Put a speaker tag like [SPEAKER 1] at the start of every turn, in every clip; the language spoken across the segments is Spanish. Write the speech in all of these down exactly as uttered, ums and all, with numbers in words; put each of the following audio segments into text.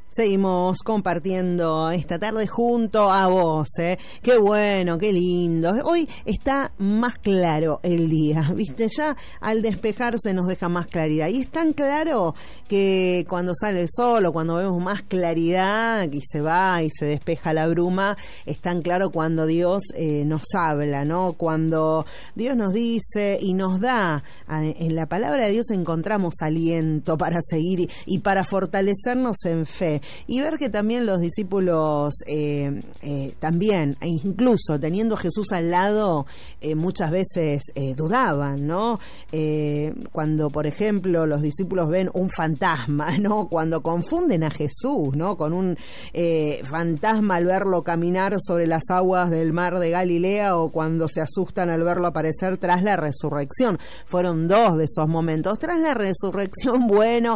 [SPEAKER 1] Seguimos compartiendo esta tarde junto a vos, ¿eh? Qué bueno, qué lindo. Hoy está más claro el día, ¿viste? Ya al despejarse nos deja más claridad. Y es tan claro que cuando sale el sol o cuando vemos más claridad y se va y se despeja la bruma, es tan claro cuando Dios eh, nos habla, ¿no? Cuando Dios nos dice y nos da, en la palabra de Dios encontramos aliento para seguir y, y para fortalecernos en fe. Y ver que también los discípulos eh, eh, también, incluso teniendo a Jesús al lado, eh, muchas veces eh, dudaban, ¿no? Eh, cuando, por ejemplo, los discípulos ven un fantasma, ¿no? Cuando confunden a Jesús, ¿no? Con un eh, fantasma al verlo caminar sobre las aguas del mar de Galilea, o cuando se asustan al verlo aparecer tras la resurrección. Fueron dos de esos momentos. Tras la resurrección, bueno,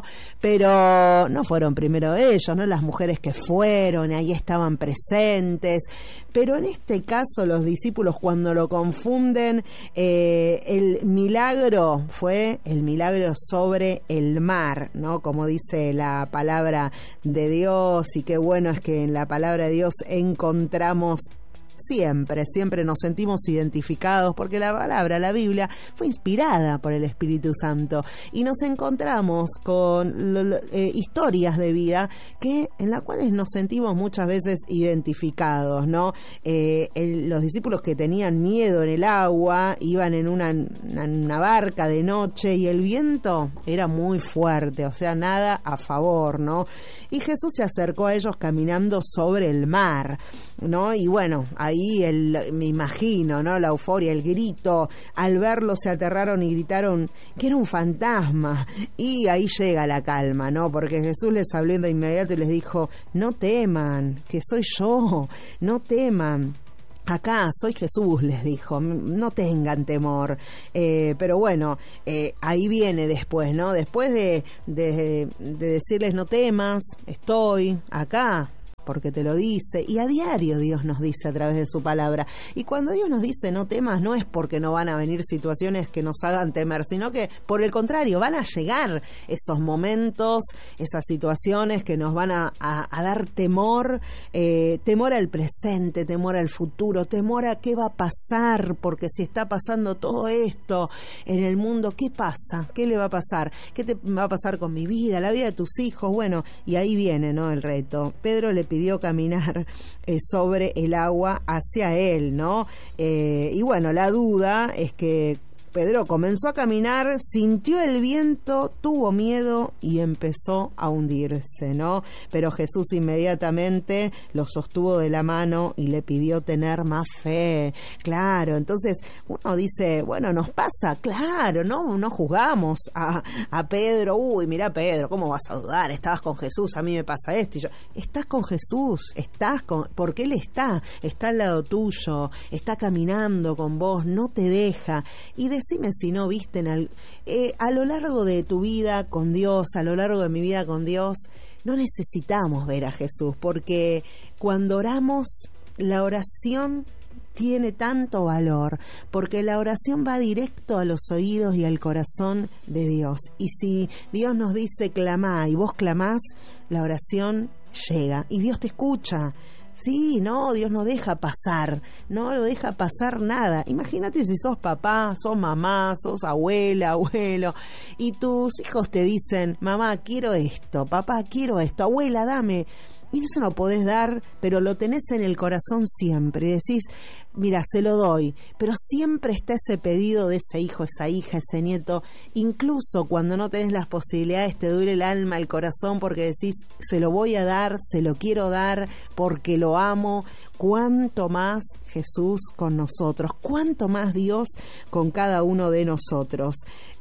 [SPEAKER 1] pero no fueron primero ellos, ¿no? Las mujeres que fueron, ahí estaban presentes, pero en este caso los discípulos, cuando lo confunden, eh, el milagro fue el milagro sobre el mar, ¿no? Como dice la palabra de Dios, y qué bueno es que en la palabra de Dios encontramos Siempre, siempre nos sentimos identificados porque la palabra, la Biblia, fue inspirada por el Espíritu Santo y nos encontramos con lo, lo, eh, historias de vida que en las cuales nos sentimos muchas veces identificados, ¿no? Eh, el, los discípulos que tenían miedo en el agua iban en una, una, una barca de noche y el viento era muy fuerte, o sea, nada a favor, ¿no? Y Jesús se acercó a ellos caminando sobre el mar, ¿no? Y bueno, ahí el, me imagino, ¿no? La euforia, el grito, al verlo se aterraron y gritaron que era un fantasma, y ahí llega la calma, ¿no? Porque Jesús les habló de inmediato y les dijo: no teman, que soy yo, no teman. Acá soy Jesús, les dijo, no tengan temor. Eh, pero bueno, eh, ahí viene después, ¿no? Después de, de, de decirles no temas, estoy acá, porque te lo dice, y a diario Dios nos dice a través de su palabra. Y cuando Dios nos dice no temas, no es porque no van a venir situaciones que nos hagan temer, sino que por el contrario, van a llegar esos momentos, esas situaciones que nos van a, a, a dar temor, eh, temor al presente, temor al futuro, temor a qué va a pasar, porque si está pasando todo esto en el mundo, ¿qué pasa? ¿Qué le va a pasar? ¿Qué te va a pasar con mi vida, la vida de tus hijos? Bueno, y ahí viene, ¿no?, el reto. Pedro le pidió caminar eh, sobre el agua hacia él, ¿no? Eh, y bueno, la duda es que Pedro comenzó a caminar, sintió el viento, tuvo miedo y empezó a hundirse, ¿no? Pero Jesús inmediatamente lo sostuvo de la mano y le pidió tener más fe. Claro, entonces uno dice, bueno, nos pasa, claro, no, no juzgamos a, a Pedro. Uy, mira Pedro, ¿cómo vas a dudar? Estabas con Jesús, a mí me pasa esto. Y yo, estás con Jesús, estás con, porque Él está, está al lado tuyo, está caminando con vos, no te deja. Y de Decime si no viste en al, eh, a lo largo de tu vida con Dios, a lo largo de mi vida con Dios, no necesitamos ver a Jesús, porque cuando oramos, la oración tiene tanto valor, porque la oración va directo a los oídos y al corazón de Dios. Y si Dios nos dice clamá y vos clamás, la oración llega y Dios te escucha. Sí, no, Dios no deja pasar, no lo deja pasar nada. Imagínate si sos papá, sos mamá, sos abuela, abuelo, y tus hijos te dicen, mamá, quiero esto, papá, quiero esto, abuela, dame. Y eso no podés dar, pero lo tenés en el corazón siempre. Y decís, mira, se lo doy, pero siempre está ese pedido de ese hijo, esa hija, ese nieto. Incluso cuando no tenés las posibilidades, te duele el alma, el corazón, porque decís, se lo voy a dar, se lo quiero dar, porque lo amo. Cuánto más Jesús con nosotros, cuánto más Dios con cada uno de nosotros.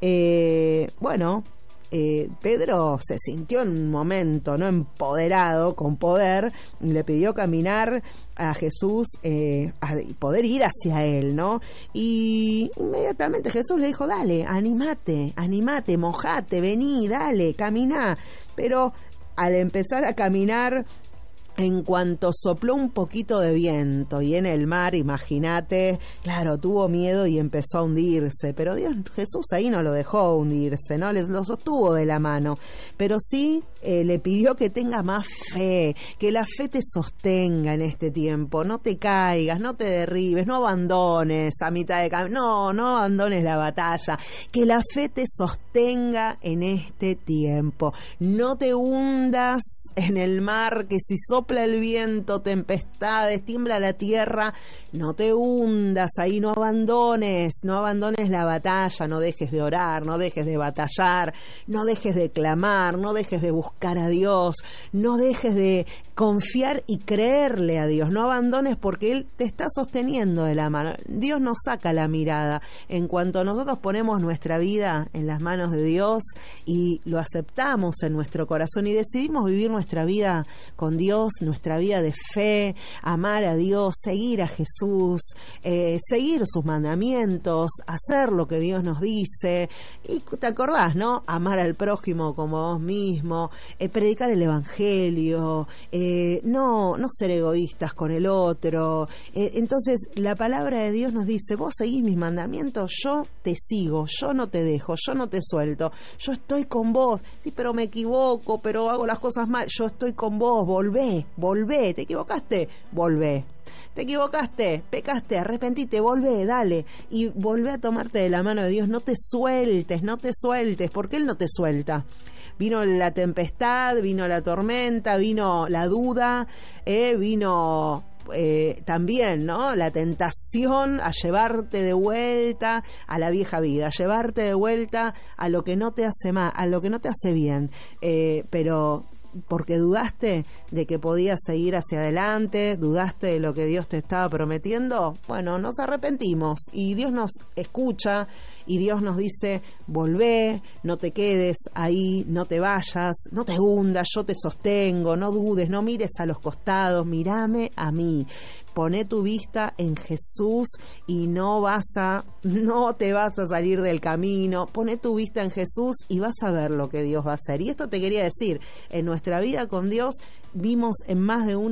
[SPEAKER 1] Eh, bueno... Eh, Pedro se sintió en un momento, ¿no?, empoderado, con poder, y le pidió caminar a Jesús, eh, a poder ir hacia él, ¿no? Y inmediatamente Jesús le dijo, dale, animate, animate, mojate, vení, dale, caminá. Pero al empezar a caminar, en cuanto sopló un poquito de viento y en el mar, imagínate, claro, tuvo miedo y empezó a hundirse, pero Dios, Jesús ahí no lo dejó hundirse, ¿no? Les lo sostuvo de la mano, pero sí eh, le pidió que tenga más fe, que la fe te sostenga en este tiempo, no te caigas, no te derribes, no abandones a mitad de camino, no, no abandones la batalla, que la fe te sostenga en este tiempo, no te hundas en el mar, que si sopla el viento, tempestades, tiembla la tierra, no te hundas ahí, no abandones, no abandones la batalla, no dejes de orar, no dejes de batallar, no dejes de clamar, no dejes de buscar a Dios, no dejes de confiar y creerle a Dios, no abandones porque Él te está sosteniendo de la mano. Dios nos saca la mirada. En cuanto nosotros ponemos nuestra vida en las manos de Dios y lo aceptamos en nuestro corazón y decidimos vivir nuestra vida con Dios, nuestra vida de fe, amar a Dios, seguir a Jesús, eh, seguir sus mandamientos, hacer lo que Dios nos dice, y te acordás, ¿no? Amar al prójimo como vos mismo, eh, predicar el Evangelio, eh, no, no ser egoístas con el otro. Eh, entonces la palabra de Dios nos dice, vos seguís mis mandamientos, yo te sigo, yo no te dejo, yo no te suelto, yo estoy con vos. Sí, pero me equivoco, pero hago las cosas mal, yo estoy con vos, volvé, volvé, ¿te equivocaste? Volvé. Te equivocaste, pecaste, arrepentite, volvé, dale, y volvé a tomarte de la mano de Dios, no te sueltes, no te sueltes, porque Él no te suelta. Vino la tempestad, vino la tormenta, vino la duda, eh, vino eh, también, ¿no? La tentación a llevarte de vuelta a la vieja vida, a llevarte de vuelta a lo que no te hace mal, a lo que no te hace bien, eh, pero porque dudaste de que podías seguir hacia adelante, dudaste de lo que Dios te estaba prometiendo, bueno, nos arrepentimos y Dios nos escucha y Dios nos dice, volvé, no te quedes ahí, no te vayas, no te hundas, yo te sostengo, no dudes, no mires a los costados, mírame a mí. Poné tu vista en Jesús y no vas a, no te vas a salir del camino. Poné tu vista en Jesús y vas a ver lo que Dios va a hacer. Y esto te quería decir, en nuestra vida con Dios vimos en más de una